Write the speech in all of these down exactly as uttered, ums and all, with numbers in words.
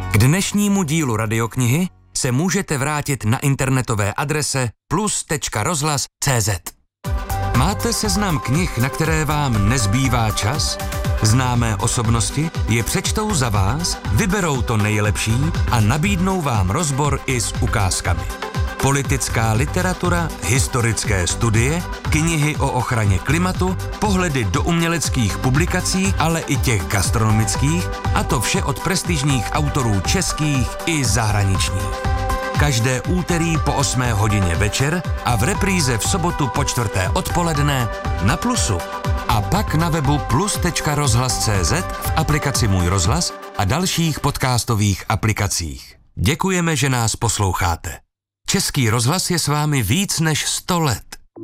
K dnešnímu dílu radioknihy se můžete vrátit na internetové adrese plus tečka rozhlas tečka cé zet. Máte seznam knih, na které vám nezbývá čas? Známé osobnosti je přečtou za vás, vyberou to nejlepší a nabídnou vám rozbor i s ukázkami. Politická literatura, historické studie, knihy o ochraně klimatu, pohledy do uměleckých publikací, ale i těch gastronomických, a to vše od prestižních autorů českých i zahraničních. Každé úterý po osmé hodině večer a v repríze v sobotu po čtvrté odpoledne na Plusu. A pak na webu plus tečka rozhlas tečka cé zet, v aplikaci Můj rozhlas a dalších podcastových aplikacích. Děkujeme, že nás posloucháte. Český rozhlas je s vámi víc než sto let.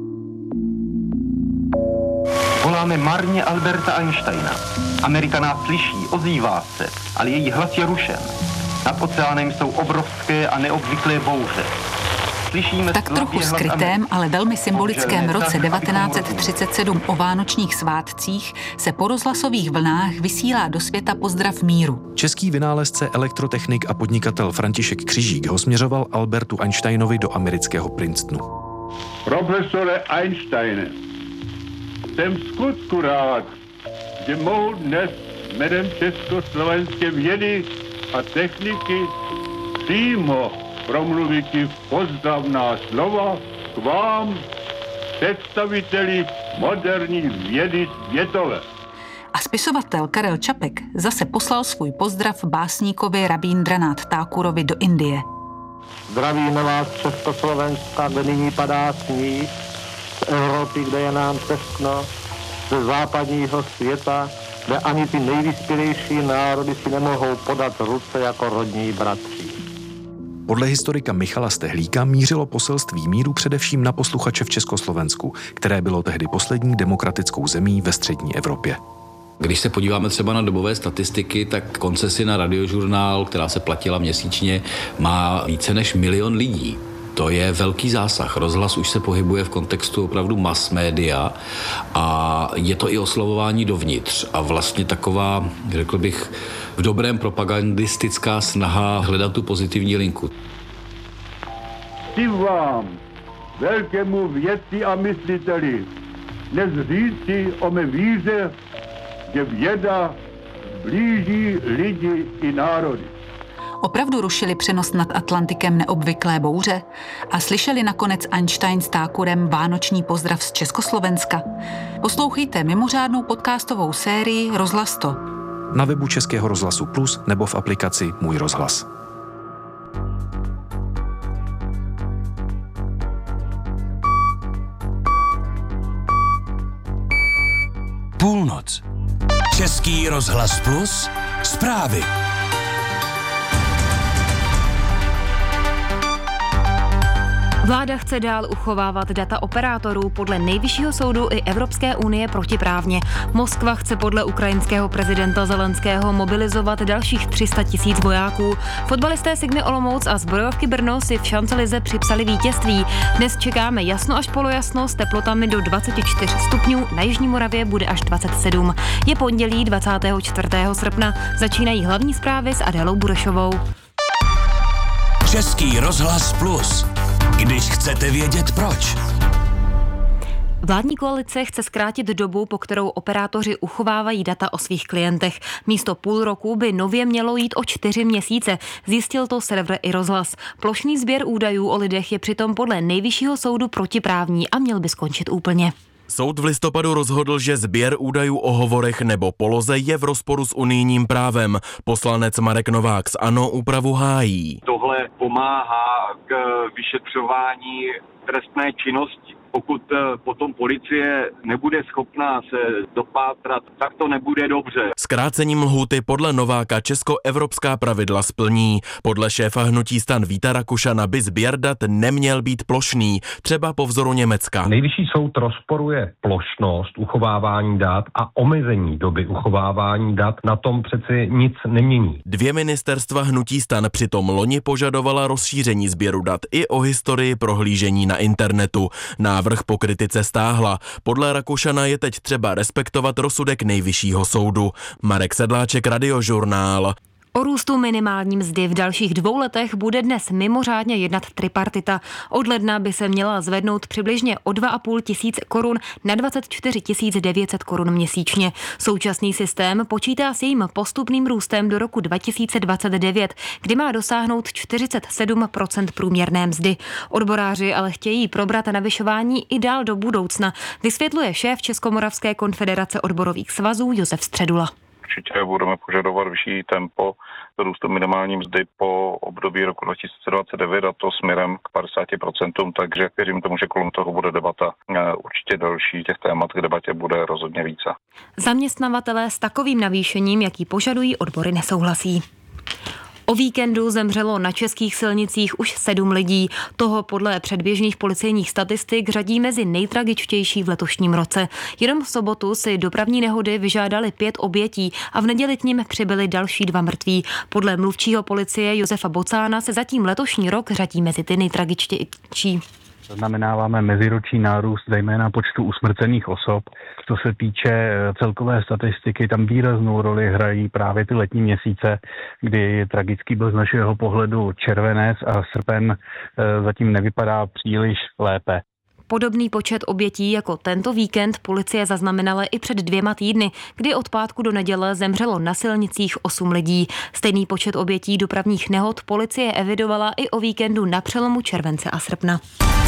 Voláme marně Alberta Einsteina. Amerika nás slyší, ozývá se, ale její hlas je rušen. Nad oceánem jsou obrovské a neobvyklé bouře. V tak trochu skrytém, ale velmi symbolickém roce devatenáct set třicet sedm o vánočních svátcích se po rozhlasových vlnách vysílá do světa pozdrav míru. Český vynálezce, elektrotechnik a podnikatel František Křižík ho směřoval Albertu Einsteinovi do amerického Princetonu. Profesore Einsteine, jsem v skutku rád, že mohu dnes jménem československé vědy a techniky přímo promluvit v pozdravná slova k vám, představiteli moderní vědy světové. A spisovatel Karel Čapek zase poslal svůj pozdrav básníkovi Rabíndranath Thakurovi do Indie. Zdravíme vás Československa, kde nyní padá sníh, z Evropy, kde je nám teskno, ze západního světa, kde ani ty nejvyspělejší národy si nemohou podat ruce jako rodní bratři. Podle historika Michala Stehlíka mířilo poselství míru především na posluchače v Československu, které bylo tehdy poslední demokratickou zemí ve střední Evropě. Když se podíváme třeba na dobové statistiky, tak koncesi na Radiožurnál, která se platila měsíčně, má více než milion lidí. To je velký zásah. Rozhlas už se pohybuje v kontextu opravdu mass media a je to i oslovování dovnitř a vlastně taková, řekl bych, v dobrém propagandistická snaha hledat tu pozitivní linku. Chci vám, velkému vědci a mysliteli, dnes říci o mé víře, že věda blíží lidi i národy. Opravdu rušili přenos nad Atlantikem neobvyklé bouře a slyšeli nakonec Einstein s Thakurem vánoční pozdrav z Československa? Poslouchejte mimořádnou podcastovou sérii Rozhlas to na webu Českého rozhlasu Plus nebo v aplikaci Můj rozhlas. Půlnoc. Český rozhlas Plus. Zprávy. Vláda chce dál uchovávat data operátorů podle Nejvyššího soudu i Evropské unie protiprávně. Moskva chce podle ukrajinského prezidenta Zelenského mobilizovat dalších tři sta tisíc vojáků. Fotbalisté Sigmy Olomouc a Zbrojovky Brno si v šancelize připsali vítězství. Dnes čekáme jasno až polojasno s teplotami do dvacet čtyři stupňů, na Jižní Moravě bude až dvacet sedm. Je pondělí dvacátého čtvrtého srpna. Začínají hlavní zprávy s Adélou Burešovou. Český rozhlas Plus. Když chcete vědět proč. Vládní koalice chce zkrátit dobu, po kterou operátoři uchovávají data o svých klientech. Místo půl roku by nově mělo jít o čtyři měsíce, zjistil to server i Rozhlas. Plošný sběr údajů o lidech je přitom podle Nejvyššího soudu protiprávní a měl by skončit úplně. Soud v listopadu rozhodl, že sběr údajů o hovorech nebo poloze je v rozporu s unijním právem. Poslanec Marek Novák z ANO úpravu hájí. Tohle pomáhá k vyšetřování trestné činnosti. Pokud potom policie nebude schopná se dopátrat, tak to nebude dobře. Zkrácením lhůty podle Nováka česko-evropská pravidla splní. Podle šéfa hnutí STAN Víta Rakušana by sběr dat neměl být plošný, třeba po vzoru Německa. Nejvyšší soud rozporuje plošnost uchovávání dat a omezení doby uchovávání dat, na tom přeci nic nemění. Dvě ministerstva hnutí STAN přitom loni požadovala rozšíření sběru dat i o historii prohlížení na internetu. Návrh po kritice stáhla. Podle Rakušana je teď třeba respektovat rozsudek Nejvyššího soudu. Marek Sedláček, Radiožurnál. O růstu minimální mzdy v dalších dvou letech bude dnes mimořádně jednat tripartita. Od ledna by se měla zvednout přibližně o dva a půl tisíc korun na dvacet čtyři tisíc devět set korun měsíčně. Současný systém počítá s jejím postupným růstem do roku dva tisíce dvacet devět, kdy má dosáhnout čtyřicet sedm procent průměrné mzdy. Odboráři ale chtějí probrat navyšování i dál do budoucna, vysvětluje šéf Českomoravské konfederace odborových svazů Josef Středula. Určitě budeme požadovat vyšší tempo růstu minimální mzdy po období roku dva tisíce dvacet devět a to směrem k padesáti procentům, takže věřím tomu, že kolem toho bude debata určitě další, těch témat k debatě bude rozhodně více. Zaměstnavatelé s takovým navýšením, jaký požadují odbory, nesouhlasí. O víkendu zemřelo na českých silnicích už sedm lidí. Toho podle předběžných policejních statistik řadí mezi nejtragičtější v letošním roce. Jenom v sobotu si dopravní nehody vyžádali pět obětí a v neděli k nim přibyli další dva mrtví. Podle mluvčího policie Josefa Bocána se zatím letošní rok řadí mezi ty nejtragičtější. Zaznamenáváme meziroční nárůst zejména počtu usmrcených osob. Co se týče celkové statistiky, tam výraznou roli hrají právě ty letní měsíce, kdy tragický byl z našeho pohledu červenec a srpen zatím nevypadá příliš lépe. Podobný počet obětí jako tento víkend policie zaznamenala i před dvěma týdny, kdy od pátku do neděle zemřelo na silnicích osm lidí. Stejný počet obětí dopravních nehod policie evidovala i o víkendu na přelomu července a srpna.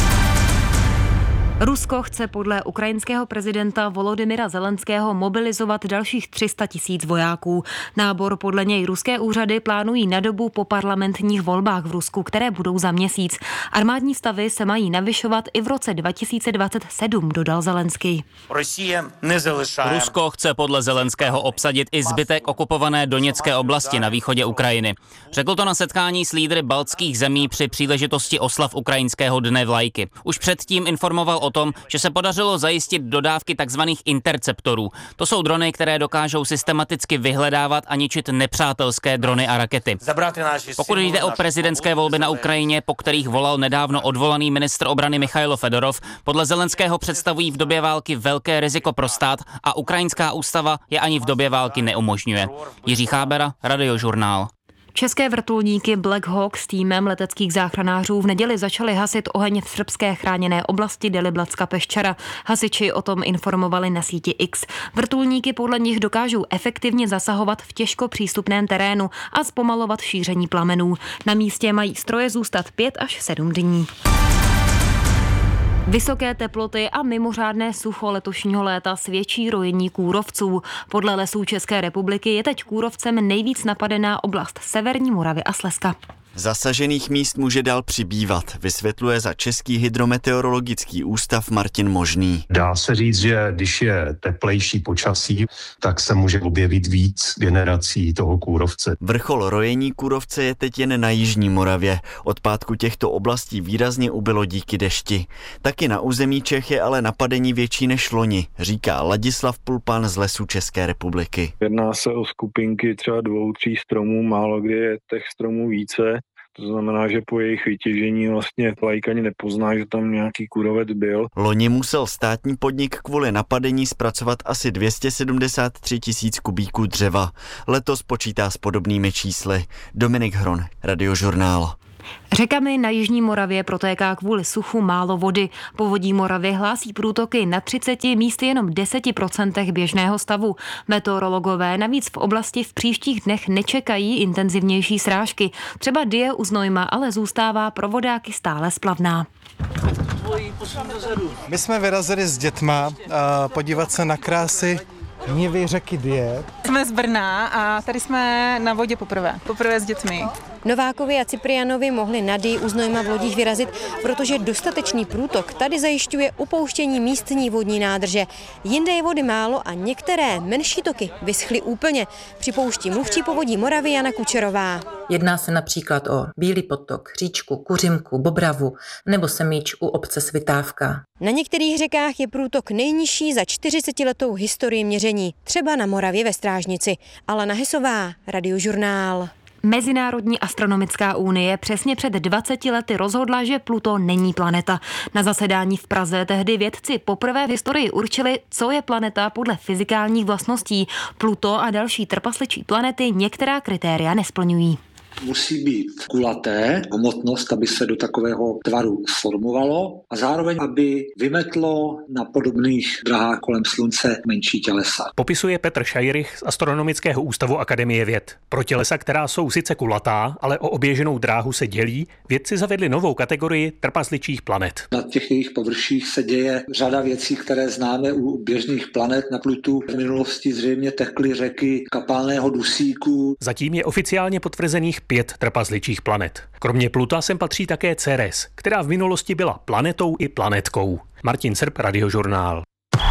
Rusko chce podle ukrajinského prezidenta Volodymyra Zelenského mobilizovat dalších tři sta tisíc vojáků. Nábor podle něj ruské úřady plánují na dobu po parlamentních volbách v Rusku, které budou za měsíc. Armádní stavy se mají navyšovat i v roce dva tisíce dvacet sedm, dodal Zelenský. Rusko chce podle Zelenského obsadit i zbytek okupované Doněcké oblasti na východě Ukrajiny. Řekl to na setkání s lídry baltských zemí při příležitosti oslav ukrajinského dne vlajky. Už předtím informoval o tom, že se podařilo zajistit dodávky tzv. Interceptorů. To jsou drony, které dokážou systematicky vyhledávat a ničit nepřátelské drony a rakety. Pokud jde o prezidentské volby na Ukrajině, po kterých volal nedávno odvolaný ministr obrany Michailo Fedorov, podle Zelenského představují v době války velké riziko pro stát a ukrajinská ústava je ani v době války neumožňuje. Jiří Chábera, Radiožurnál. České vrtulníky Black Hawk s týmem leteckých záchranářů v neděli začaly hasit oheň v srbské chráněné oblasti Deliblatska Peščara. Hasiči o tom informovali na síti X. Vrtulníky podle nich dokážou efektivně zasahovat v těžko přístupném terénu a zpomalovat šíření plamenů. Na místě mají stroje zůstat pět až sedm dní. Vysoké teploty a mimořádné sucho letošního léta svědčí rojení kůrovců. Podle Lesů České republiky je teď kůrovcem nejvíc napadená oblast Severní Moravy a Slezska. Zasažených míst může dál přibývat, vysvětluje za Český hydrometeorologický ústav Martin Možný. Dá se říct, že když je teplejší počasí, tak se může objevit víc generací toho kůrovce. Vrchol rojení kůrovce je teď jen na jižní Moravě. Od pátku těchto oblastí výrazně ubylo díky dešti. Taky na území Čech je ale napadení větší než loni, říká Ladislav Pulpan z Lesů České republiky. Jedná se o skupinky třeba dvou, tří stromů, málo kdy je těch stromů více. To znamená, že po jejich vytěžení vlastně laik ani nepozná, že tam nějaký kůrovec byl. Loni musel státní podnik kvůli napadení zpracovat asi dvě stě sedmdesát tři tisíc kubíků dřeva. Letos počítá s podobnými čísly. Dominik Hron, Radiožurnál. Řekami na jižní Moravě protéká kvůli suchu málo vody. Povodí Moravy hlásí průtoky na třiceti, místy jenom deseti procentech běžného stavu. Meteorologové navíc v oblasti v příštích dnech nečekají intenzivnější srážky. Třeba Dyje u Znojma ale zůstává pro vodáky stále splavná. My jsme vyrazili s dětma podívat se na krásy nivy řeky Dyje. Jsme z Brna a tady jsme na vodě poprvé. Poprvé s dětmi. Novákovi a Ciprianovi mohli na Dyji u Znojma v lodích vyrazit, protože dostatečný průtok tady zajišťuje upouštění místní vodní nádrže. Jinde je vody málo a některé menší toky vyschly úplně, připouští mluvčí Povodí Moravy Jana Kučerová. Jedná se například o Bílý potok, Říčku, Kuřimku, Bobravu nebo Semíč u obce Svitávka. Na některých řekách je průtok nejnižší za čtyřicetiletou historii měření, třeba na Moravě ve Strážnici. Alena Hesová, Radiožurnál. Mezinárodní astronomická unie přesně před dvaceti lety rozhodla, že Pluto není planeta. Na zasedání v Praze tehdy vědci poprvé v historii určili, co je planeta podle fyzikálních vlastností. Pluto a další trpasličí planety některá kritéria nesplňují. Musí být kulaté, hmotnost, aby se do takového tvaru sformovalo a zároveň, aby vymetlo na podobných drahách kolem Slunce menší tělesa. Popisuje Petr Šajrych z Astronomického ústavu Akademie věd. Pro tělesa, která jsou sice kulatá, ale o oběženou dráhu se dělí, vědci zavedli novou kategorii trpasličích planet. Na těch jejich površích se děje řada věcí, které známe u běžných planet. Na Plutu v minulosti zřejmě tekly řeky kapalného dusíku. Zatím je oficiálně potvrzených pět trpasličích planet. Kromě Pluta sem patří také Ceres, která v minulosti byla planetou i planetkou. Martin Srb, Radiožurnál.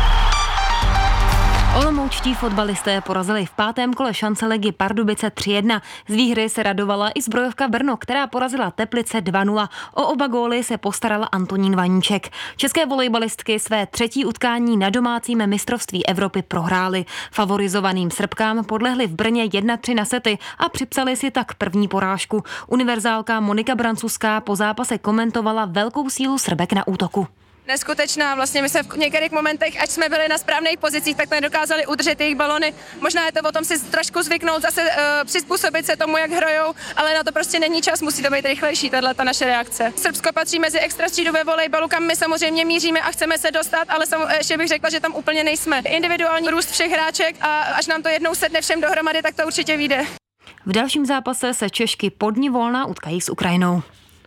Olomoučtí fotbalisté porazili v pátém kole šance ligy Pardubice tři jedna. Z výhry se radovala i Zbrojovka Brno, která porazila Teplice dva nula. O oba góly se postaral Antonín Vaníček. České volejbalistky své třetí utkání na domácím mistrovství Evropy prohrály. Favorizovaným Srbkám podlehly v Brně jedna tři na sety a připsali si tak první porážku. Univerzálka Monika Brancuská po zápase komentovala velkou sílu Srbek na útoku. Neskutečná, vlastně my jsme v některých momentech, ať jsme byli na správných pozicích, tak nedokázali udržet jejich balony. Možná je to o tom si trošku zvyknout, zase uh, přizpůsobit se tomu, jak hrajou, ale na to prostě není čas, musí to být rychlejší, tahle ta naše reakce. Srbsko patří mezi extra střídu ve volejbalu, kam my samozřejmě míříme a chceme se dostat, ale sam, ještě bych řekla, že tam úplně nejsme. Individuální růst všech hráček a až nám to jednou sedne všem dohromady, tak to určitě vyjde. V dalším zápase se Češky po dni volna utkají s Ukrajinou.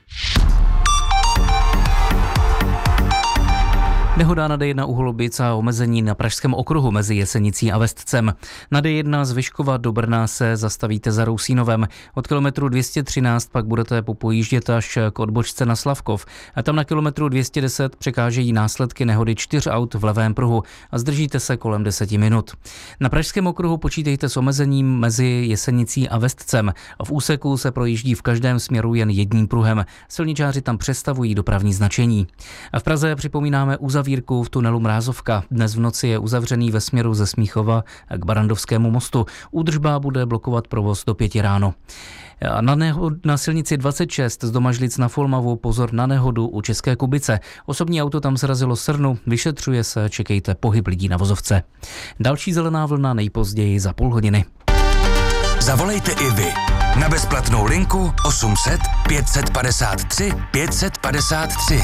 Nehoda na D jedna u Holubic a omezení na Pražském okruhu mezi Jesenicí a Vestcem. Na D jedna z Vyškova do Brna se zastavíte za Rousínovem. Od kilometru dvě stě třináct pak budete popojíždět až k odbočce na Slavkov. A tam na kilometru dvě stě deset překážejí následky nehody čtyř aut v levém pruhu a zdržíte se kolem deseti minut. Na Pražském okruhu počítejte s omezením mezi Jesenicí a Vestcem. V úseku se projíždí v každém směru jen jedním pruhem. Silničáři tam přestavují dopravní značení. A v Praze připomínáme uzavírku v tunelu Mrázovka. Dnes v noci je uzavřený ve směru ze Smíchova k Barandovskému mostu. Údržba bude blokovat provoz do pěti ráno. A na, nehod, na silnici dvacet šest z Domažlic na Folmavu pozor na nehodu u České Kubice. Osobní auto tam zrazilo srnu, vyšetřuje se, čekejte pohyb lidí na vozovce. Další zelená vlna nejpozději za půl hodiny. Zavolejte i vy na bezplatnou linku osm set pět set padesát tři pět set padesát tři.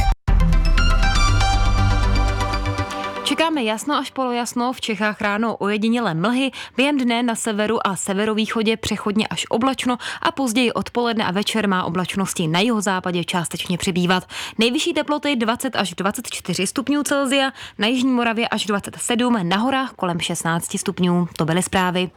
Čekáme jasno až polojasno, v Čechách ráno ojedinělé mlhy, během dne na severu a severovýchodě přechodně až oblačno a později odpoledne a večer má oblačnosti na jihozápadě částečně přibývat. Nejvyšší teploty dvacet až dvacet čtyři stupňů Celsia, na jižní Moravě až dvacet sedm, na horách kolem šestnáct stupňů. To byly zprávy.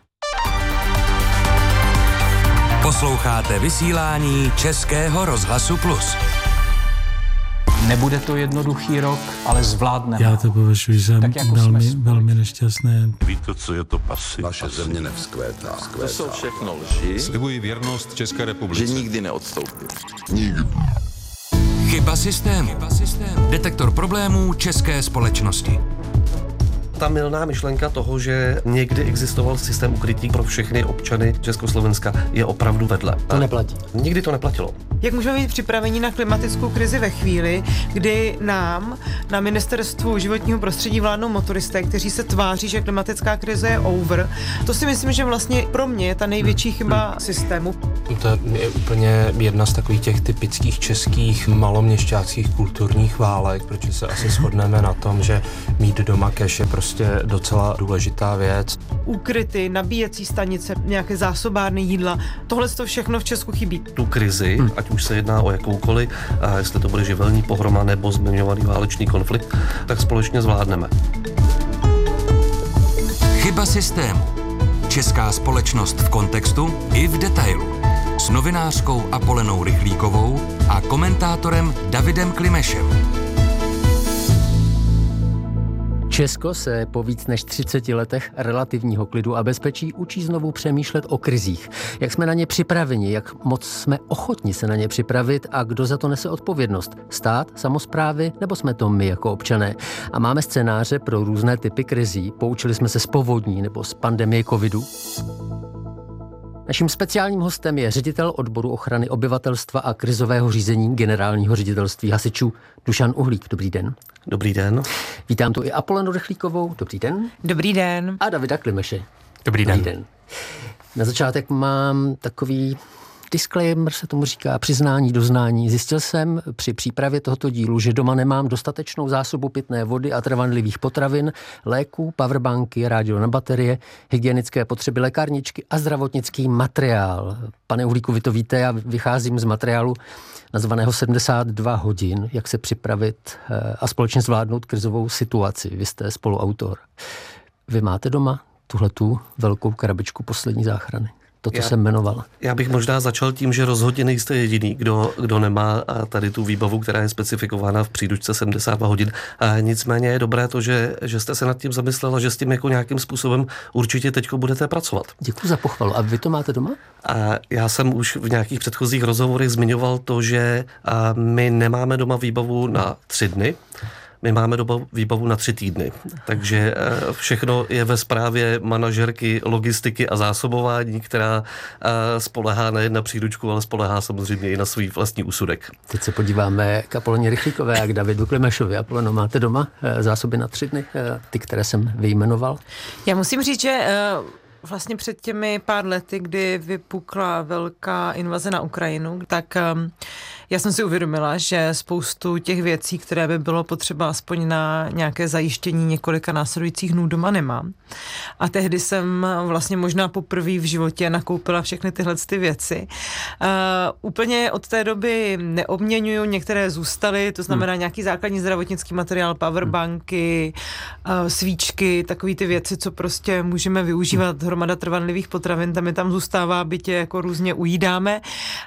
Posloucháte vysílání Českého rozhlasu Plus. Nebude to jednoduchý rok, ale zvládneme. Já to považuji za jako velmi, velmi nešťastné. Víte, co je to pasy? Naše země nevzkvétá. To jsou všechno lži. Slibuji věrnost České republice. Že nikdy neodstoupím. Nikdy. Chyba systému. Detektor problémů české společnosti. Ta mylná myšlenka toho, že někdy existoval systém ukrytí pro všechny občany Československa, je opravdu vedle. To neplatí. Nikdy to neplatilo. Jak můžeme být připraveni na klimatickou krizi ve chvíli, kdy nám na ministerstvu životního prostředí vládnou motoristé, kteří se tváří, že klimatická krize je over. To si myslím, že vlastně pro mě je ta největší chyba systému. To je úplně jedna z takových těch typických českých maloměšťáckých kulturních válek, protože se asi shodneme na tom, že mít doma cash je prostě docela důležitá věc. Úkryty, nabíjecí stanice, nějaké zásobárny jídla, tohle to všechno v Česku chybí. Tu krizi, hmm. ať už se jedná o jakoukoliv, a jestli to bude živelní pohroma nebo zmiňovaný válečný konflikt, tak společně zvládneme. Chyba systému. Česká společnost v kontextu i v detailu. S novinářkou Apolenou Rychlíkovou a komentátorem Davidem Klimešem. Česko se po víc než třiceti letech relativního klidu a bezpečí učí znovu přemýšlet o krizích. Jak jsme na ně připraveni, jak moc jsme ochotni se na ně připravit a kdo za to nese odpovědnost? Stát, samosprávy nebo jsme to my jako občané? A máme scénáře pro různé typy krizí. Poučili jsme se z povodní nebo z pandemie covidu? Naším speciálním hostem je ředitel odboru ochrany obyvatelstva a krizového řízení generálního ředitelství hasičů Dušan Uhlík. Dobrý den. Dobrý den. Vítám tu i Apolenu Rychlíkovou. Dobrý den. Dobrý den. A Davida Klimeše. Dobrý den. Dobrý den. Na začátek mám takový disclaimer, se tomu říká, přiznání, doznání. Zjistil jsem při přípravě tohoto dílu, že doma nemám dostatečnou zásobu pitné vody a trvanlivých potravin, léků, powerbanky, rádio na baterie, hygienické potřeby, lékárničky a zdravotnický materiál. Pane Uhlíku, vy to víte, já vycházím z materiálu nazvaného sedmdesát dva hodin, jak se připravit a společně zvládnout krizovou situaci. Vy jste spoluautor. Vy máte doma tuhletu velkou krabičku poslední záchrany? To, co já, jsem jmenoval. Já bych možná začal tím, že rozhodně nejste jediný, kdo, kdo nemá tady tu výbavu, která je specifikována v příručce sedmdesát dva hodin. A nicméně je dobré to, že, že jste se nad tím zamyslela, že s tím jako nějakým způsobem určitě teďko budete pracovat. Děkuji za pochvalu. A vy to máte doma? A já jsem už v nějakých předchozích rozhovorech zmiňoval to, že my nemáme doma výbavu na tři dny. My máme dobu výbavu na tři týdny, takže všechno je ve správě manažerky logistiky a zásobování, která spolehá nejen na příručku, ale spolehá samozřejmě i na svůj vlastní úsudek. Teď se podíváme k Apoleně Rychlíkové a k Davidu Klimešovi. Apoleno, máte doma zásoby na tři dny, ty, které jsem vyjmenoval? Já musím říct, že vlastně před těmi pár lety, kdy vypukla velká invaze na Ukrajinu, tak já jsem si uvědomila, že spoustu těch věcí, které by bylo potřeba aspoň na nějaké zajištění několika následujících dnů doma nemám. A tehdy jsem vlastně možná poprvé v životě nakoupila všechny tyhle ty věci. Uh, úplně od té doby neobměňuju, některé zůstaly, to znamená hmm. nějaký základní zdravotnický materiál, powerbanky, uh, svíčky, takové ty věci, co prostě můžeme využívat, hromada trvanlivých potravin, tam je tam zůstává, bytě jako různě ujídáme.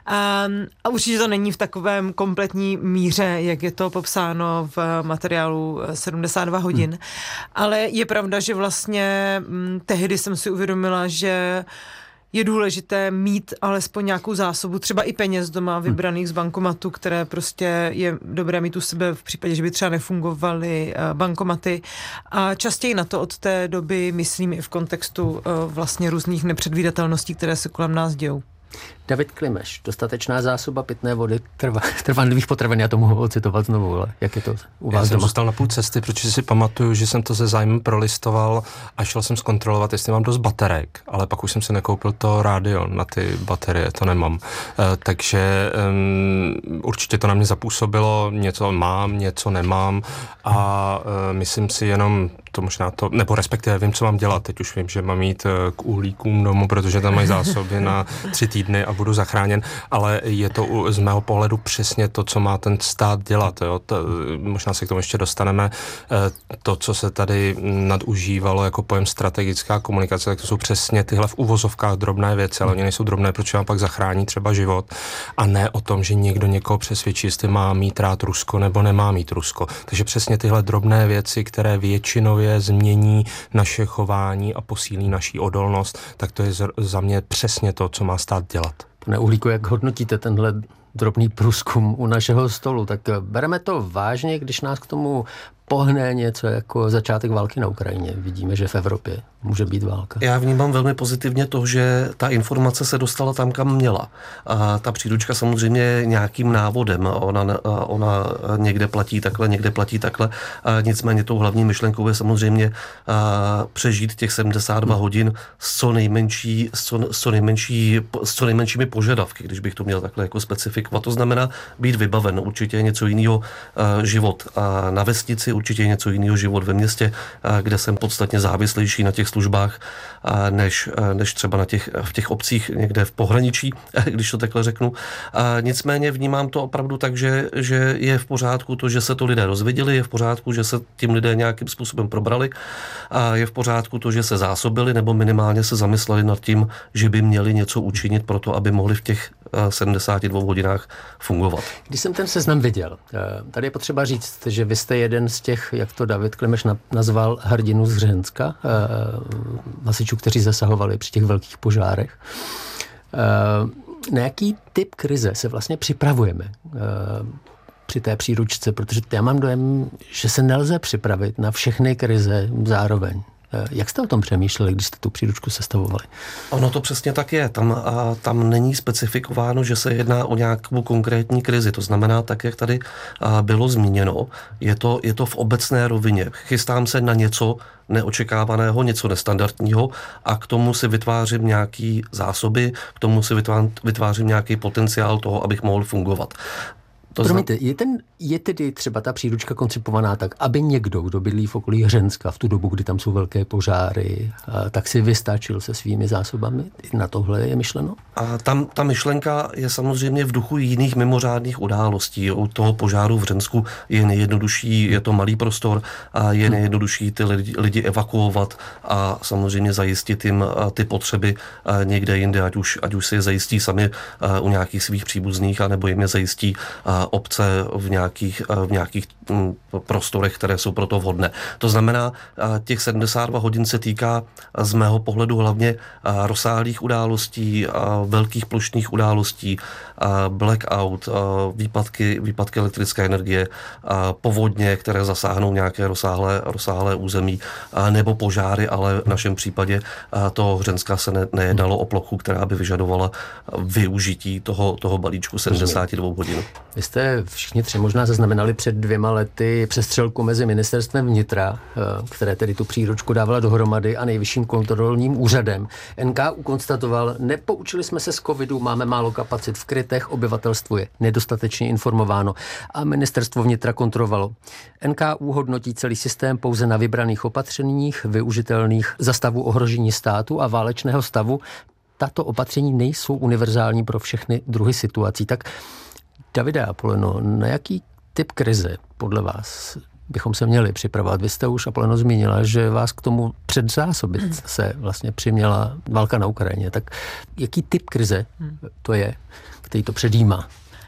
Um, a určitě to není v takovém kompletní míře, jak je to popsáno v materiálu sedmdesát dva hodin. Hmm. Ale je pravda, že vlastně m, tehdy jsem si uvědomila, že je důležité mít alespoň nějakou zásobu, třeba i peněz doma vybraných z bankomatu, které prostě je dobré mít u sebe v případě, že by třeba nefungovaly bankomaty. A častěji na to od té doby myslím i v kontextu vlastně různých nepředvídatelností, které se kolem nás dějou. David Klimeš, dostatečná zásoba pitné vody, trva, trvanlivých potravin, já to mohu ocitovat znovu, ale jak je to u vás já jsem doma? zůstal na půl cesty, protože si pamatuju, že jsem to se zájmem prolistoval a šel jsem zkontrolovat, jestli mám dost baterek, ale pak už jsem si nekoupil to rádio na ty baterie, to nemám. E, takže um, určitě to na mě zapůsobilo, něco mám, něco nemám a e, myslím si jenom to možná to, nebo respektive vím, co mám dělat. Teď už vím, že mám jít k uhlíkům domů, protože tam mají zásoby na tři týdny a budu zachráněn, ale je to z mého pohledu přesně to, co má ten stát dělat. Jo? To, možná se k tomu ještě dostaneme. To, co se tady nadužívalo jako pojem strategická komunikace, tak to jsou přesně tyhle v uvozovkách drobné věci, ale oni nejsou drobné, protože vám pak zachrání třeba život a ne o tom, že někdo někoho přesvědčí, jestli má mít rád Rusko nebo nemá mít Rusko. Takže přesně tyhle drobné věci, které většinou změní naše chování a posílí naší odolnost, tak to je za mě přesně to, co má stát dělat. Pane Uhlíku, jak hodnotíte tenhle drobný průzkum u našeho stolu? Tak bereme to vážně, když nás k tomu pohne něco jako začátek války na Ukrajině. Vidíme, že v Evropě může být válka. Já vnímám velmi pozitivně to, že ta informace se dostala tam, kam měla. A ta příručka samozřejmě nějakým návodem. Ona, ona někde platí takhle, někde platí takhle. A nicméně tou hlavní myšlenkou je samozřejmě přežít těch sedmdesát dva hodin s co, nejmenší, s, co, s, co nejmenší, s co nejmenšími požadavky, když bych to měl takhle jako specifikovat. To znamená být vybaven. Určitě je něco jiného život a na vesnici, určitě je něco jiného život ve městě, kde jsem podstatně závislejší na těch službách, než, než třeba na těch, v těch obcích někde v pohraničí, když to takhle řeknu. A nicméně vnímám to opravdu tak, že, že je v pořádku to, že se to lidé dozvěděli, je v pořádku, že se tím lidé nějakým způsobem probrali a je v pořádku to, že se zásobili nebo minimálně se zamysleli nad tím, že by měli něco učinit pro to, aby mohli v těch sedmdesáti dvou hodinách fungovat. Když jsem ten seznam viděl, tady je potřeba říct, že vy jste jeden z těch, jak to David Klimeš nazval, hrdinů z Hřenska, hasičů, kteří zasahovali při těch velkých požárech. Na jaký typ krize se vlastně připravujeme při té příručce? Protože já mám dojem, že se nelze připravit na všechny krize zároveň. Jak jste o tom přemýšleli, když jste tu příručku sestavovali? Ono to přesně tak je. Tam, a, tam není specifikováno, že se jedná o nějakou konkrétní krizi. To znamená, tak, jak tady a, bylo zmíněno, je to, je to v obecné rovině. Chystám se na něco neočekávaného, něco nestandardního a k tomu si vytvářím nějaký zásoby, k tomu si vytvářím nějaký potenciál toho, abych mohl fungovat. To Promiňte, je, ten, je tedy třeba ta příručka koncipovaná tak, aby někdo, kdo bydlí v okolí Hřenska v tu dobu, kdy tam jsou velké požáry, tak si vystačil se svými zásobami? Na tohle je myšleno? A tam ta myšlenka je samozřejmě v duchu jiných mimořádných událostí. U toho požáru v Hřensku je nejjednodušší, je to malý prostor a je nejjednodušší ty lidi, lidi evakuovat a samozřejmě zajistit jim ty potřeby někde jinde, ať už, ať už si je zajistí sami u nějakých svých příbuzných, anebo jim je zajistí obce v nějakých, v nějakých prostorech, které jsou proto vhodné. To znamená, těch sedmdesát dva hodin se týká z mého pohledu hlavně rozsáhlých událostí, velkých plošných událostí, blackout, výpadky, výpadky elektrické energie, povodně, které zasáhnou nějaké rozsáhlé, rozsáhlé území, nebo požáry, ale v našem případě to Hřenska se ne, nejednalo o plochu, která by vyžadovala využití toho, toho balíčku sedmdesát dva hodin. Vy jste všichni tři možná zaznamenali před dvěma lety přestřelku mezi ministerstvem vnitra, které tedy tu příručku dávala dohromady, a Nejvyšším kontrolním úřadem. N K U konstatoval, nepoučili jsme se z covidu, máme málo kapacit v krytech, obyvatelstvo je nedostatečně informováno a ministerstvo vnitra kontrolovalo. N K U hodnotí celý systém pouze na vybraných opatřeních, využitelných za stavu ohrožení státu a válečného stavu. Tato opatření nejsou univerzální pro všechny druhy situací. Tak Davide Apoleno, na jaký typ krize podle vás bychom se měli připravovat? Vy jste už, Apoleno, zmínila, že vás k tomu předzásobit se vlastně přiměla válka na Ukrajině. Tak jaký typ krize to je, který to předjímá?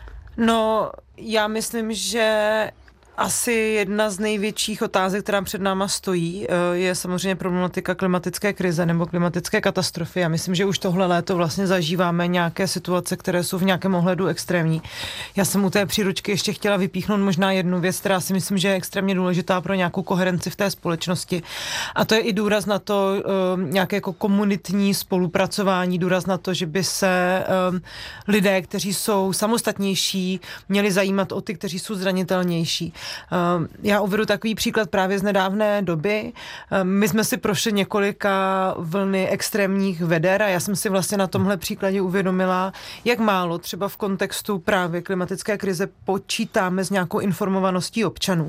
No, já myslím, že asi jedna z největších otázek, která před náma stojí, je samozřejmě problematika klimatické krize nebo klimatické katastrofy. Já myslím, že už tohle léto vlastně zažíváme nějaké situace, které jsou v nějakém ohledu extrémní. Já jsem u té příručky ještě chtěla vypíchnout možná jednu věc, která si myslím, že je extrémně důležitá pro nějakou koherenci v té společnosti. A to je i důraz na to, nějaké jako komunitní spolupracování, důraz na to, že by se lidé, kteří jsou samostatnější, měli zajímat o ty, kteří jsou zranitelnější. Já uvedu takový příklad právě z nedávné doby. My jsme si prošli několika vlny extrémních veder a já jsem si vlastně na tomhle příkladě uvědomila, jak málo třeba v kontextu právě klimatické krize počítáme s nějakou informovaností občanů.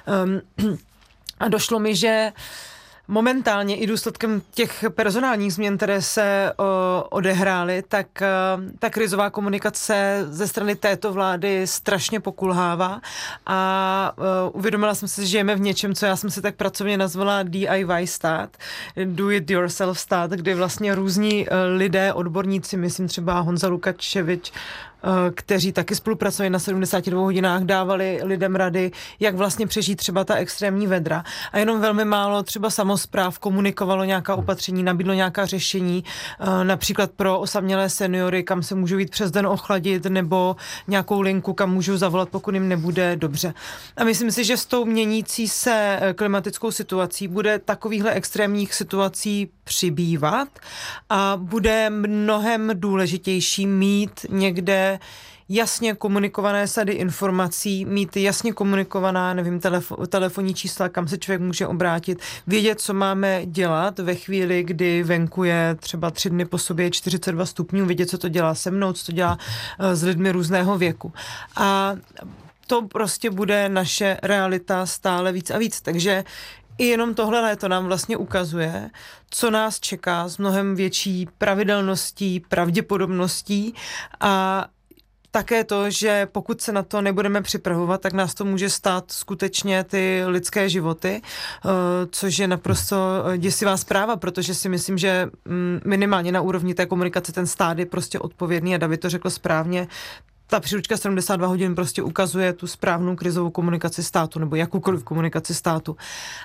A došlo mi, že momentálně i důsledkem těch personálních změn, které se o, odehrály, tak o, ta krizová komunikace ze strany této vlády strašně pokulhává a o, uvědomila jsem si, že žijeme v něčem, co já jsem si tak pracovně nazvala D I Y stát, do it yourself stát, kdy vlastně různí lidé, odborníci, myslím třeba Honza Lukačevič, kteří taky spolupracovali na sedmdesáti dvou hodinách, dávali lidem rady, jak vlastně přežít třeba ta extrémní vedra. A jenom velmi málo třeba samospráv komunikovalo nějaká opatření, nabídlo nějaká řešení, například pro osamělé seniory, kam se můžou jít přes den ochladit, nebo nějakou linku, kam můžou zavolat, pokud jim nebude dobře. A myslím si, že s tou měnící se klimatickou situací bude takovýchhle extrémních situací přibývat a bude mnohem důležitější mít někde jasně komunikované sady informací, mít jasně komunikovaná, nevím, telefo- telefonní čísla, kam se člověk může obrátit, vědět, co máme dělat ve chvíli, kdy venku je třeba tři dny po sobě čtyřicet dva stupňů, vědět, co to dělá se mnou, co to dělá uh, s lidmi různého věku. A to prostě bude naše realita stále víc a víc, takže i jenom tohle léto nám vlastně ukazuje, co nás čeká s mnohem větší pravidelností, pravděpodobností a také to, že pokud se na to nebudeme připravovat, tak nás to může stát skutečně ty lidské životy, což je naprosto děsivá zpráva, protože si myslím, že minimálně na úrovni té komunikace ten stát je prostě odpovědný a David to řekl správně. ta příručka sedmdesát dva hodin prostě ukazuje tu správnou krizovou komunikaci státu nebo jakoukoliv komunikaci státu.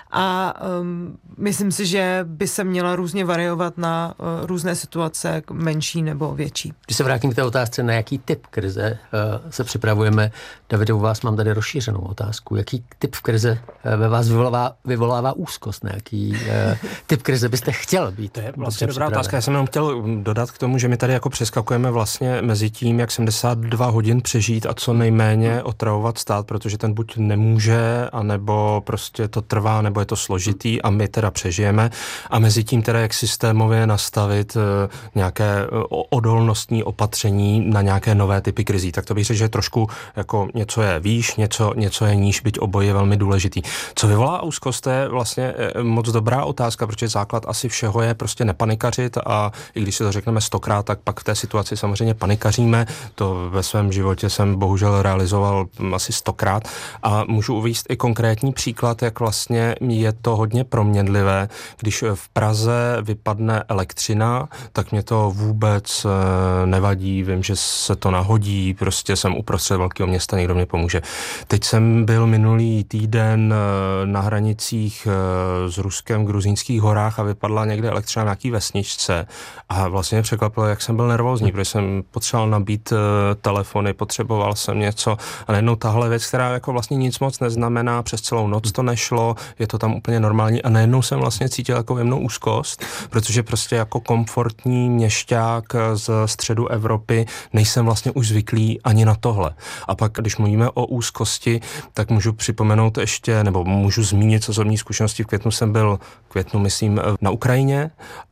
A um, myslím si, že by se měla různě variovat na uh, různé situace, menší nebo větší. Když se vrátím k té otázce, na jaký typ krize uh, se připravujeme, Davide, u vás mám tady rozšířenou otázku. Jaký typ krize uh, ve vás vyvolává, vyvolává úzkost? Na jaký uh, typ krize byste chtěl být? To je vlastně dobrá otázka. Já jsem jenom chtěl dodat k tomu, že my tady jako přeskakujeme vlastně mezi tím, jak sedmdesát dva hodin přežít a co nejméně otravovat stát, protože ten buď nemůže, anebo prostě to trvá, nebo je to složitý a my teda přežijeme. A mezi tím teda, jak systémově nastavit uh, nějaké uh, odolnostní opatření na nějaké nové typy krizí. Tak to bych řekl, že trošku jako něco je výš, něco, něco je níž, byť oboje je velmi důležitý. Co vyvolá úzkost, to je vlastně moc dobrá otázka, protože základ asi všeho je prostě nepanikařit a i když si to řekneme stokrát, tak pak v té situaci samozřejmě panikaříme. To ve svém životě jsem bohužel realizoval asi stokrát a můžu uvést i konkrétní příklad, jak vlastně je to hodně proměnlivé. Když v Praze vypadne elektřina, tak mě to vůbec nevadí, vím, že se to nahodí, prostě jsem uprostřed velkého města, někdo mě pomůže. Teď jsem byl minulý týden na hranicích s Ruskem v Gruzínských horách a vypadla někde elektřina na nějaký vesničce a vlastně mě překvapilo, jak jsem byl nervózní, protože jsem potřeboval nabít telefony, potřeboval jsem něco a najednou tahle věc, která jako vlastně nic moc neznamená, přes celou noc to nešlo, je to tam úplně normální a najednou jsem vlastně cítil jako jemnou úzkost, protože prostě jako komfortní měšťák z středu Evropy nejsem vlastně už zvyklý ani na tohle. A pak, když mluvíme o úzkosti, tak můžu připomenout ještě, nebo můžu zmínit z osobní zkušenosti. V květnu jsem byl, květnu myslím, na Ukrajině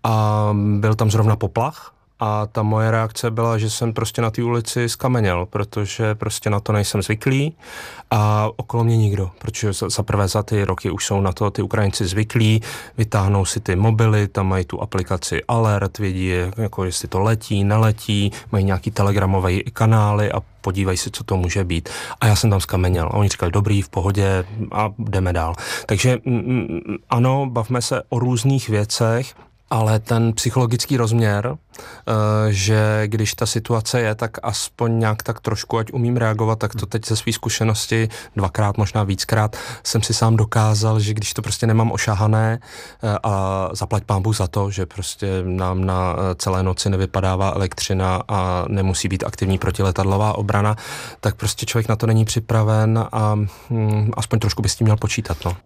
a byl tam zrovna poplach. A ta moje reakce byla, že jsem prostě na té ulici skameněl, protože prostě na to nejsem zvyklý a okolo mě nikdo, protože za prvé za ty roky už jsou na to ty Ukrajinci zvyklí, vytáhnou si ty mobily, tam mají tu aplikaci Alert, vědí, jako jestli to letí, neletí, mají nějaký telegramové kanály a podívají si, co to může být. A já jsem tam skameněl. A oni říkali, dobrý, v pohodě a jdeme dál. Takže mm, ano, bavme se o různých věcech, ale ten psychologický rozměr, že když ta situace je, tak aspoň nějak tak trošku, ať umím reagovat, tak to teď ze své zkušenosti dvakrát, možná víckrát, jsem si sám dokázal, že když to prostě nemám ošahané a zaplať pán Bůh za to, že prostě nám na celé noci nevypadává elektřina a nemusí být aktivní protiletadlová obrana, tak prostě člověk na to není připraven a hm, aspoň trošku by s tím měl počítat, no.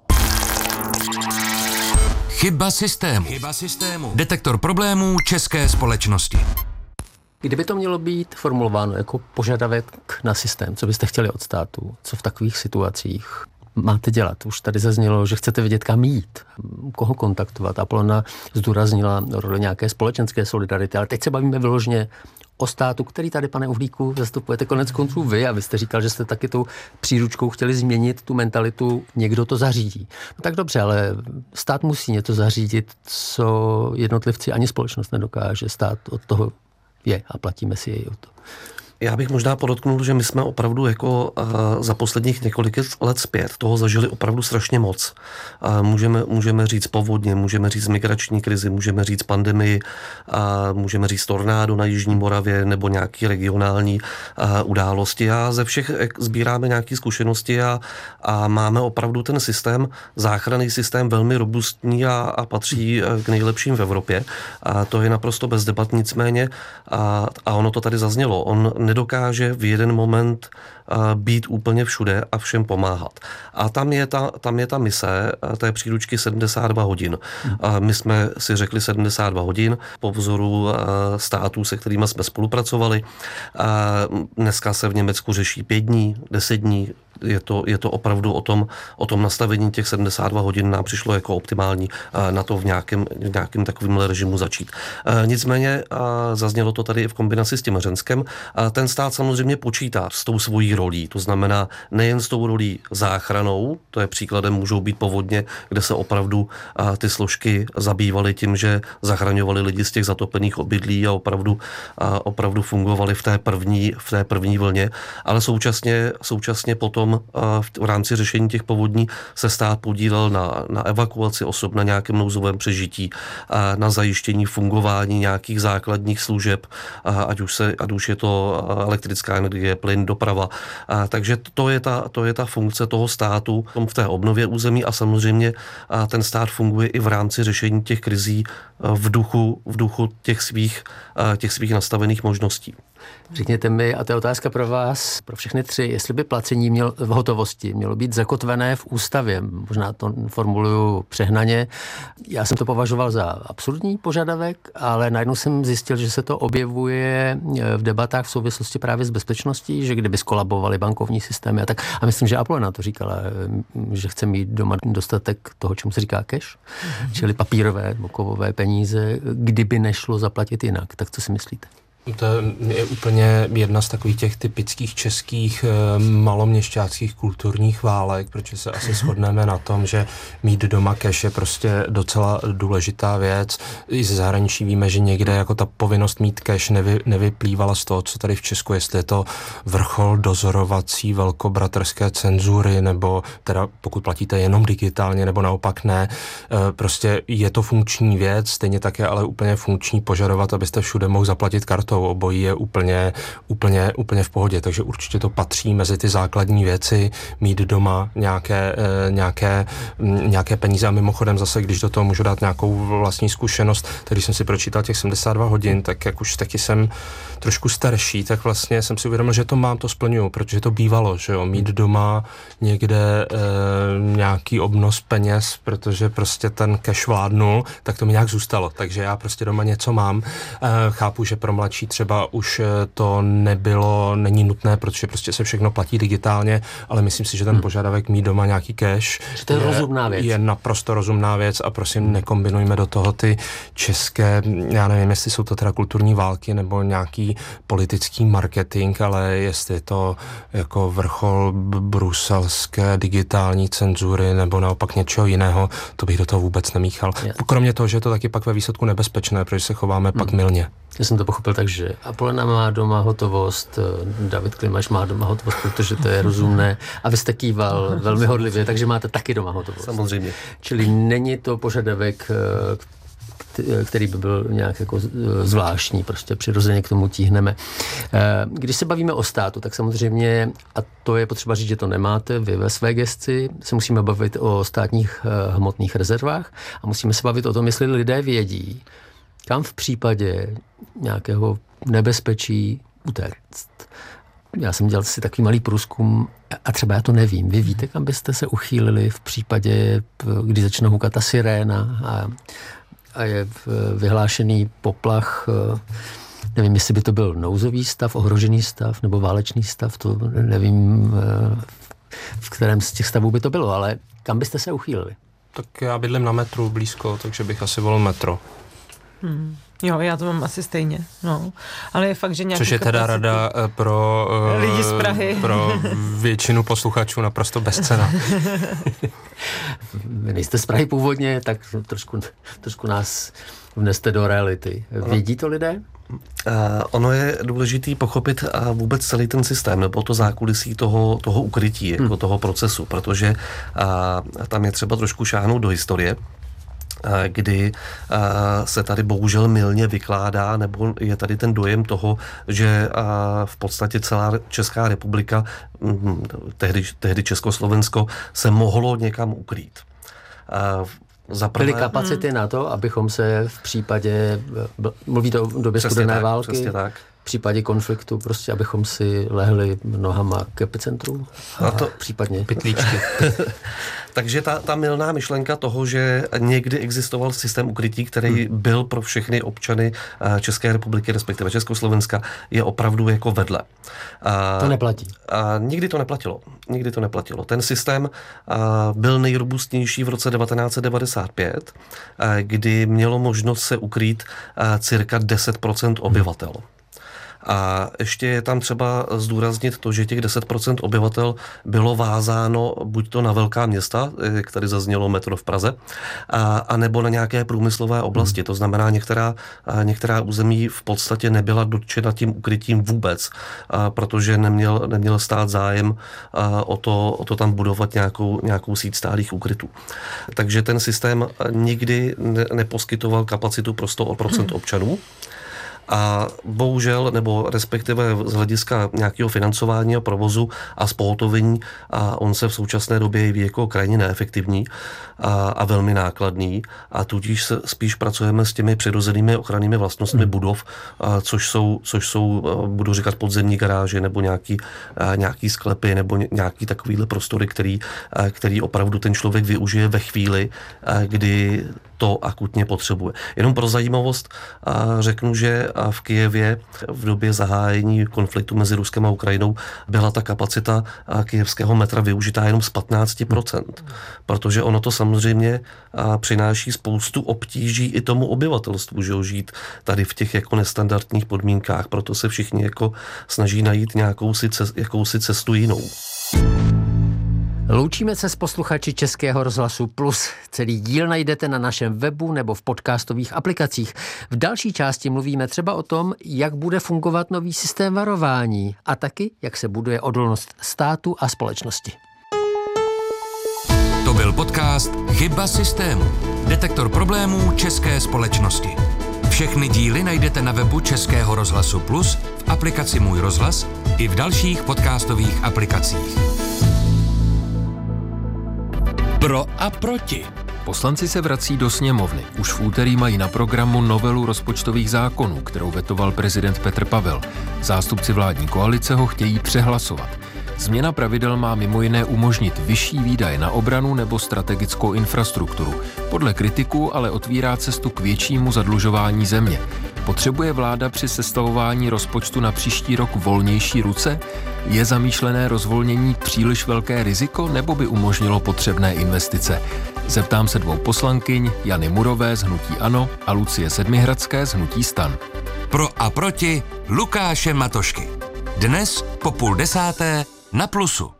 Chyba systému. Chyba systému. Detektor problémů české společnosti. Kdyby to mělo být formulováno jako požadavek na systém, co byste chtěli od státu, co v takových situacích máte dělat? Už tady zaznělo, že chcete vědět, kam jít, koho kontaktovat. Apolona zdůraznila roli nějaké společenské solidarity, ale teď se bavíme vyloženě o státu, který tady, pane Uhlíku, zastupujete konec konců vy a vy jste říkal, že jste taky tou příručkou chtěli změnit tu mentalitu, někdo to zařídí. No tak dobře, ale stát musí něco zařídit, co jednotlivci ani společnost nedokáže. Stát od toho je a platíme si jej o to. Já bych možná podotknul, že my jsme opravdu jako uh, za posledních několik let zpět toho zažili opravdu strašně moc. Uh, můžeme, můžeme říct povodně, můžeme říct migrační krizi, můžeme říct pandemii, uh, můžeme říct tornádo na Jižní Moravě nebo nějaké regionální uh, události. Já ze všech sbíráme nějaké zkušenosti a, a máme opravdu ten systém, záchranný systém velmi robustní a, a patří k nejlepším v Evropě. A to je naprosto bez debat, nicméně a, a ono to tady zaznělo. On nedokáže v jeden moment být úplně všude a všem pomáhat. A tam je ta, tam je ta mise té příručky sedmdesát dva hodin. My jsme si řekli sedmdesát dva hodin po vzoru států, se kterými jsme spolupracovali. Dneska se v Německu řeší pět dní, deset dní. Je to, je to opravdu o tom, o tom nastavení těch sedmdesát dva hodin nám přišlo jako optimální na to v nějakém, v nějakém takovém režimu začít. Nicméně zaznělo to tady i v kombinaci s tím Řenskem. Ten stát samozřejmě počítá s tou svojí rolí. To znamená nejen s tou rolí záchranou, to je příkladem, můžou být povodně, kde se opravdu a, ty složky zabývaly tím, že zachraňovali lidi z těch zatopených obydlí a opravdu, a, opravdu fungovali v té první, v té první vlně, ale současně, současně potom a, v, v rámci řešení těch povodní se stát podílel na, na evakuaci osob, na nějakém nouzovém přežití, a, na zajištění fungování nějakých základních služeb, a, ať už se, ať už je to elektrická energie, plyn, doprava. A, takže to je, ta, to je ta funkce toho státu v té obnově území a samozřejmě a ten stát funguje i v rámci řešení těch krizí v duchu, v duchu těch svých, těch svých nastavených možností. Řekněte mi, a to je otázka pro vás, pro všechny tři, jestli by placení mělo, v hotovosti mělo být zakotvené v ústavě. Možná to formuluju přehnaně. Já jsem to považoval za absurdní požadavek, ale najednou jsem zjistil, že se to objevuje v debatách v souvislosti právě s bezpečností, že kdyby skolabovaly bankovní systémy a tak. A myslím, že Apolena to říkala, že chce mít doma dostatek toho, čemu se říká cash, mm-hmm. čili papírové, kovové peníze, kdyby nešlo zaplatit jinak. Tak co si myslíte? To je úplně jedna z takových těch typických českých maloměšťáckých kulturních válek, protože se asi shodneme na tom, že mít doma cash je prostě docela důležitá věc. I ze zahraničí víme, že někde jako ta povinnost mít cash nevy, nevyplývala z toho, co tady v Česku, jestli je to vrchol dozorovací velkobratrské cenzury, nebo teda pokud platíte jenom digitálně, nebo naopak ne. Prostě je to funkční věc, stejně tak je ale úplně funkční požadovat, abyste všude mohl zaplatit kartou. Obojí je úplně, úplně, úplně v pohodě, takže určitě to patří mezi ty základní věci, mít doma nějaké, nějaké, nějaké peníze a mimochodem zase, když do toho můžu dát nějakou vlastní zkušenost, tak když jsem si pročítal těch sedmdesát dva hodin, tak jak už taky jsem trošku starší, tak vlastně jsem si uvědomil, že to mám, to splňuju, protože to bývalo, že jo, mít doma někde e, nějaký obnos peněz, protože prostě ten cash vládnul, tak to mi nějak zůstalo, takže já prostě doma něco mám. E, chápu, že pro mladší třeba už to nebylo, není nutné, protože prostě se všechno platí digitálně, ale myslím si, že ten hmm. požadavek mít doma nějaký cash to je, je rozumná věc. Je naprosto rozumná věc a prosím, nekombinujme do toho ty české, já nevím, jestli jsou to teda kulturní války nebo nějaký politický marketing, ale jestli je to jako vrchol bruselské digitální cenzury nebo naopak něčeho jiného, to bych do toho vůbec nemíchal. Je. Kromě toho, že je to taky pak ve výsledku nebezpečné, protože se chováme hmm. pak mylně. Já jsem to pochopil tak, že Apolena má doma hotovost, David Klimaš má doma hotovost, protože to je rozumné a vy jste kýval velmi hodlivě, takže máte taky doma hotovost. Samozřejmě. Čili není to požadavek, který by byl nějak jako zvláštní, prostě přirozeně k tomu tíhneme. Když se bavíme o státu, tak samozřejmě, a to je potřeba říct, že to nemáte vy ve své gesci, se musíme bavit o státních hmotných rezervách a musíme se bavit o tom, jestli lidé vědí, kam v případě nějakého nebezpečí utéct. Já jsem dělal si takový malý průzkum a třeba já to nevím. Vy víte, kam byste se uchýlili v případě, kdy začne hukat ta siréna a, a je vyhlášený poplach, nevím, jestli by to byl nouzový stav, ohrožený stav nebo válečný stav, to nevím, v kterém z těch stavů by to bylo, ale kam byste se uchýlili? Tak já bydlím na metru blízko, takže bych asi volil metro. Hmm. Jo, já to mám asi stejně, no. Ale je fakt, že nějaký Což je teda rada pro uh, lidi z Prahy. Pro většinu posluchačů naprosto bezcenná. Vy nejste z Prahy původně, tak trošku, trošku nás vneste do reality. Vědí to lidé? Uh, ono je důležitý pochopit uh, vůbec celý ten systém, nebo to zákulisí toho, toho ukrytí, jako hmm. toho procesu, protože uh, tam je třeba trošku šáhnout do historie, kdy se tady bohužel mylně vykládá, nebo je tady ten dojem toho, že v podstatě celá Česká republika, tehdy, tehdy Československo, se mohlo někam ukrýt. Zaprvé, byly kapacity hmm. na to, abychom se v případě, mluvíte o době studené války, v případě konfliktu, prostě abychom si lehli nohama k epicentru a to, případně pytlíčky. Takže ta, ta mylná myšlenka toho, že někdy existoval systém ukrytí, který hmm. byl pro všechny občany České republiky, respektive Československa, je opravdu jako vedle. To neplatí. A nikdy to neplatilo. Nikdy to neplatilo. Ten systém byl nejrobustnější v roce devatenáct set devadesát pět, kdy mělo možnost se ukrýt cirka deset procent obyvatel. A ještě je tam třeba zdůraznit to, že těch deset procent obyvatel bylo vázáno buď to na velká města, jak tady zaznělo metro v Praze, a, a nebo na nějaké průmyslové oblasti. To znamená, některá, některá území v podstatě nebyla dotčena tím ukrytím vůbec, a, protože neměl, neměl stát zájem a, o, to, o to tam budovat nějakou, nějakou síť stálých úkrytů. Takže ten systém nikdy ne, neposkytoval kapacitu pro sto procent občanů. A bohužel, nebo respektive z hlediska nějakého financování a provozu a spohotovení, a on se v současné době jeví jako krajně neefektivní a, a velmi nákladný, a tudíž se spíš pracujeme s těmi přirozenými ochrannými vlastnostmi hmm. budov, a, což jsou, což jsou, budu říkat, podzemní garáže nebo nějaký, a, nějaký sklepy nebo nějaký takovýhle prostory, který, a, který opravdu ten člověk využije ve chvíli, a, kdy to akutně potřebuje. Jenom pro zajímavost a řeknu, že v Kyjevě v době zahájení konfliktu mezi Ruskem a Ukrajinou byla ta kapacita kyjevského metra využitá jenom z patnáct procent, protože ono to samozřejmě přináší spoustu obtíží i tomu obyvatelstvu, že žít tady v těch jako nestandardních podmínkách, proto se všichni jako snaží najít nějakou si cest, jakousi cestu jinou. Loučíme se s posluchači Českého rozhlasu Plus. Celý díl najdete na našem webu nebo v podcastových aplikacích. V další části mluvíme třeba o tom, jak bude fungovat nový systém varování a taky, jak se buduje odolnost státu a společnosti. To byl podcast Chyba systému. Detektor problémů české společnosti. Všechny díly najdete na webu Českého rozhlasu Plus, v aplikaci Můj rozhlas i v dalších podcastových aplikacích. Pro a proti. Poslanci se vrací do sněmovny. Už v úterý mají na programu novelu rozpočtových zákonů, kterou vetoval prezident Petr Pavel. Zástupci vládní koalice ho chtějí přehlasovat. Změna pravidel má mimo jiné umožnit vyšší výdaje na obranu nebo strategickou infrastrukturu. Podle kritiků ale otvírá cestu k většímu zadlužování země. Potřebuje vláda při sestavování rozpočtu na příští rok volnější ruce? Je zamýšlené rozvolnění příliš velké riziko, nebo by umožnilo potřebné investice? Zeptám se dvou poslankyň, Jany Murové z hnutí ANO a Lucie Sedmihradské z hnutí STAN. Pro a proti Lukáše Matošky. Dnes po půl desáté na Plusu.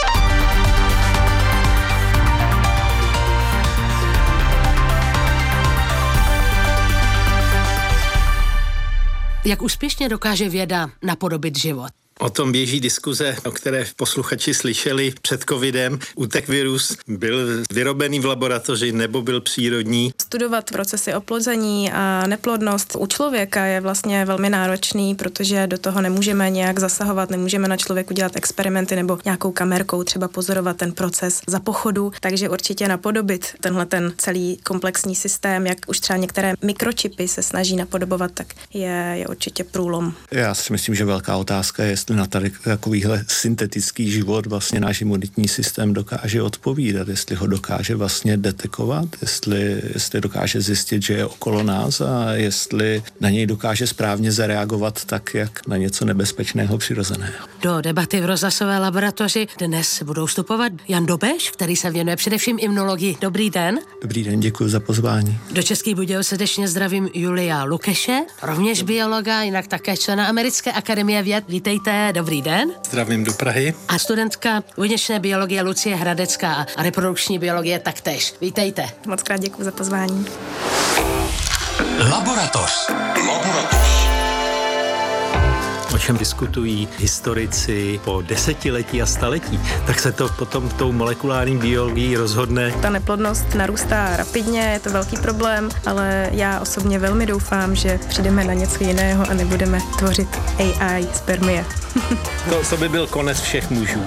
Jak úspěšně dokáže věda napodobit život? O tom běží diskuze, o které posluchači slyšeli před covidem. Utek virus byl vyrobený v laboratoři nebo byl přírodní. Studovat procesy oplození a neplodnost u člověka je vlastně velmi náročný, protože do toho nemůžeme nějak zasahovat, nemůžeme na člověku dělat experimenty nebo nějakou kamerkou třeba pozorovat ten proces za pochodu, takže určitě napodobit tenhle ten celý komplexní systém, jak už třeba některé mikročipy se snaží napodobovat, tak je, je určitě průlom. Já si myslím, že velká otázka je, jestli na tady takovýhle syntetický život vlastně náš imunitní systém dokáže odpovídat, jestli ho dokáže vlastně detekovat, jestli, jestli dokáže zjistit, že je okolo nás a jestli na něj dokáže správně zareagovat tak, jak na něco nebezpečného přirozeného. Do debaty v rozhlasové laboratoři dnes budou vstupovat Jan Dobeš, který se věnuje především imunologii. Dobrý den. Dobrý den, děkuji za pozvání. Do Českých Budějovic srdečně zdravím Julia Lukeše, rovněž biologa, jinak také člena Americké akademie věd. Vítejte, dobrý den. Zdravím do Prahy. A studentka buněčné biologie Lucie Hradecká a reprodukční biologie taktéž. Vítejte. Moc krát děkuji za pozvání. Laboratoř. Laboratoř. O čem diskutují historici po desetiletí a staletí, tak se to potom tou molekulární biologií rozhodne. Ta neplodnost narůstá rapidně, je to velký problém, ale já osobně velmi doufám, že přijdeme na něco jiného a nebudeme tvořit A I spermie. To, to by byl konec všech mužů.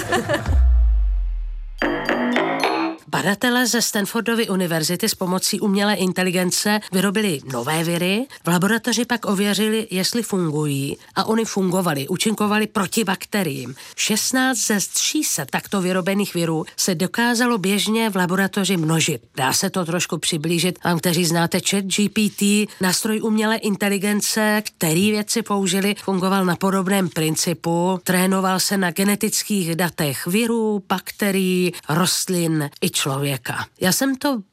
Badatelé ze Stanfordovy univerzity s pomocí umělé inteligence vyrobili nové viry, v laboratoři pak ověřili, jestli fungují a oni fungovali, účinkovali proti bakteriím. šestnáct ze tří set takto vyrobených virů se dokázalo běžně v laboratoři množit. Dá se to trošku přiblížit vám, kteří znáte ChatGPT, nástroj umělé inteligence, který vědci použili, fungoval na podobném principu, trénoval se na genetických datech virů, bakterií, rostlin i člověka. Já jsem to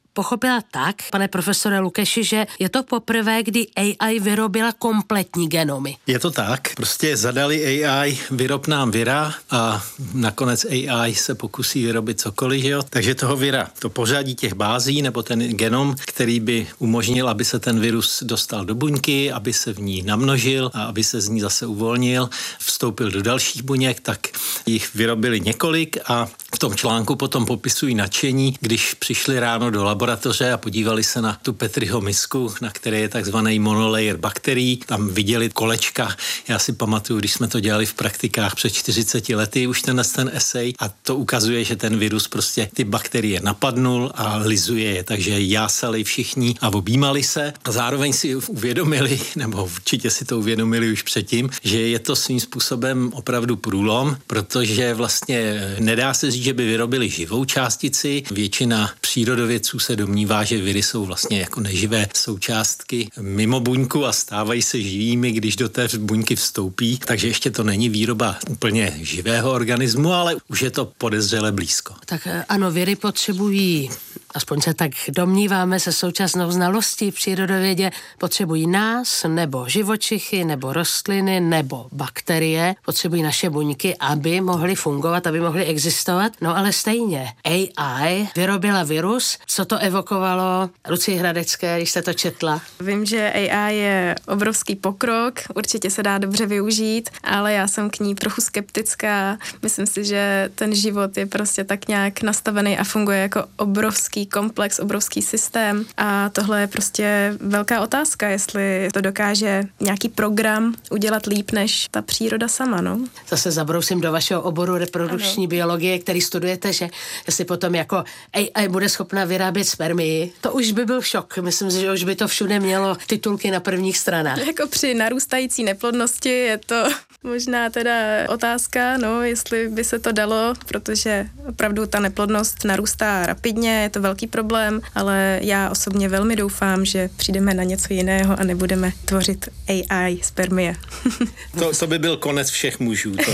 pochopila tak, pane profesore Lukeši, že je to poprvé, kdy A I vyrobila kompletní genomy. Je to tak. Prostě zadali A I, vyrob nám vira a nakonec A I se pokusí vyrobit cokoliv, že jo? Takže toho vira, to pořadí těch bází nebo ten genom, který by umožnil, aby se ten virus dostal do buňky, aby se v ní namnožil a aby se z ní zase uvolnil, vstoupil do dalších buněk, tak jich vyrobili několik a v tom článku potom popisují nadšení, když přišli ráno do laboratoře a podívali se na tu Petriho misku, na které je takzvaný monolayer bakterií. Tam viděli kolečka. Já si pamatuju, když jsme to dělali v praktikách před čtyřiceti lety, už ten ten esej a to ukazuje, že ten virus prostě ty bakterie napadnul a lizuje je, takže jásali všichni a objímali se a zároveň si uvědomili, nebo určitě si to uvědomili už předtím, že je to svým způsobem opravdu průlom, protože vlastně nedá se říct, že by vyrobili živou částici. Většina přírodovědců se domnívá, že viry jsou vlastně jako neživé součástky mimo buňku a stávají se živými, když do té buňky vstoupí, takže ještě to není výroba úplně živého organismu, ale už je to podezřele blízko. Tak ano, viry potřebují, aspoň se tak domníváme se současnou znalostí v přírodovědě, potřebují nás, nebo živočichy, nebo rostliny, nebo bakterie, potřebují naše buňky, aby mohly fungovat, aby mohly existovat. No ale stejně, A I vyrobila virus, co to evokovalo Lucii Hradecké, když jste to četla? Vím, že A I je obrovský pokrok, určitě se dá dobře využít, ale já jsem k ní trochu skeptická. Myslím si, že ten život je prostě tak nějak nastavený a funguje jako obrovský komplex, obrovský systém a tohle je prostě velká otázka, jestli to dokáže nějaký program udělat líp než ta příroda sama, no. Zase zabrousím do vašeho oboru reprodukční ano. biologie, který studujete, že jestli potom jako A I bude schopna vyrábět spermii, to už by byl šok. Myslím si, že už by to všude mělo titulky na prvních stranách. Jako při narůstající neplodnosti je to možná teda otázka, no, jestli by se to dalo, protože opravdu ta neplodnost narůstá rapidně, je to velký problém, ale já osobně velmi doufám, že přijdeme na něco jiného a nebudeme tvořit A I spermie. To, to by byl konec všech mužů, to,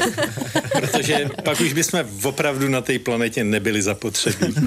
protože pak už bychom opravdu na té planetě nebyli zapotřebí.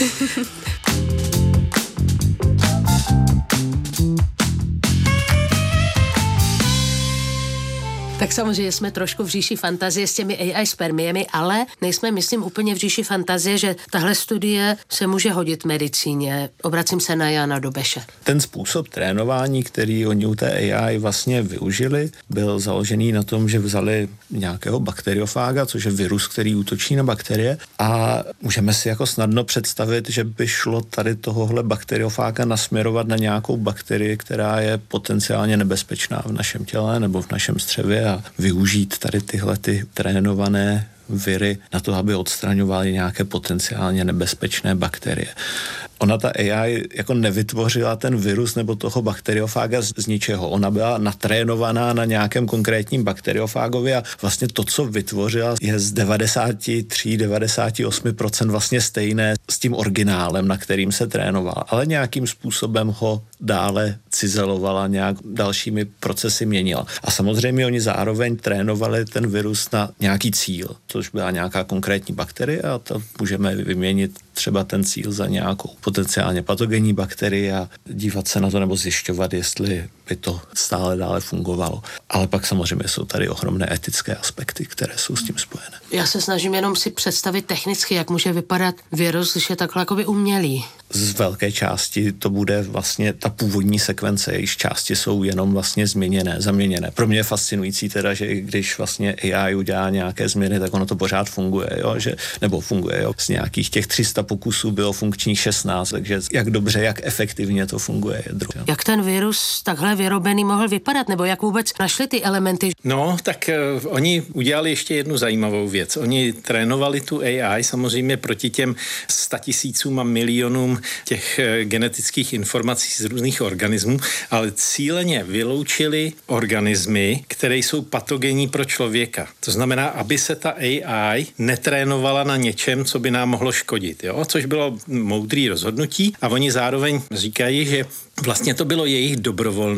Tak samozřejmě jsme trošku v říši fantazie s těmi A I spermiemi, ale nejsme, myslím, úplně v říši fantazie, že tahle studie se může hodit medicíně. Obracím se na Jana Dobeše. Ten způsob trénování, který oni u té A I vlastně využili, byl založený na tom, že vzali nějakého bakteriofága, což je virus, který útočí na bakterie a můžeme si jako snadno představit, že by šlo tady tohohle bakteriofága nasměrovat na nějakou bakterii, která je potenciálně nebezpečná v našem těle nebo v našem střevě a využít tady tyhle ty trénované viry na to, aby odstraňovaly nějaké potenciálně nebezpečné bakterie. Ona ta A I jako nevytvořila ten virus nebo toho bakteriofága z, z ničeho. Ona byla natrénovaná na nějakém konkrétním bakteriofágovi a vlastně to, co vytvořila, je z devadesát tři až devadesát osm procent vlastně stejné s tím originálem, na kterým se trénovala. Ale nějakým způsobem ho dále cizelovala, nějak dalšími procesy měnila. A samozřejmě oni zároveň trénovali ten virus na nějaký cíl, což byla nějaká konkrétní bakterie a to můžeme vyměnit třeba ten cíl za nějakou potenciálně patogenní bakterii a dívat se na to nebo zjišťovat, jestli by to stále dále fungovalo. Ale pak samozřejmě jsou tady ohromné etické aspekty, které jsou s tím spojené. Já se snažím jenom si představit technicky, jak může vypadat virus, když je takhle jakoby umělý. Z velké části to bude vlastně ta původní sekvence, jejíž části jsou jenom vlastně změněné, zaměněné. Pro mě je fascinující teda, že když vlastně A I udělá nějaké změny, tak ono to pořád funguje, jo? Že, nebo funguje, jo? Z nějakých těch tři sta pokusů bylo funkčních šestnáct, takže jak dobře, jak efektivně to funguje. Je druhé. Jak ten virus takhle vyrobený mohl vypadat, nebo jak vůbec našli ty elementy? No, tak uh, oni udělali ještě jednu zajímavou věc. Oni trénovali tu A I samozřejmě proti těm statisícům a milionům těch uh, genetických informací z různých organismů, ale cíleně vyloučili organismy, které jsou patogenní pro člověka. To znamená, aby se ta A I netrénovala na něčem, co by nám mohlo škodit, jo? Což bylo moudrý rozhodnutí a oni zároveň říkají, že vlastně to bylo jejich dobrovolné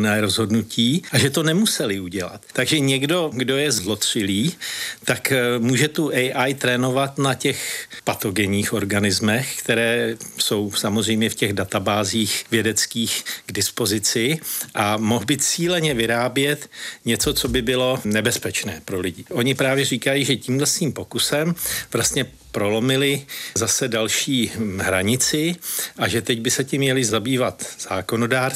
správné rozhodnutí a že to nemuseli udělat. Takže někdo, kdo je zlotřilý, tak může tu A I trénovat na těch patogenních organismech, které jsou samozřejmě v těch databázích vědeckých k dispozici a mohl by cíleně vyrábět něco, co by bylo nebezpečné pro lidi. Oni právě říkají, že tímhle svým pokusem vlastně prolomili zase další hranici a že teď by se tím měli zabývat zákonodárci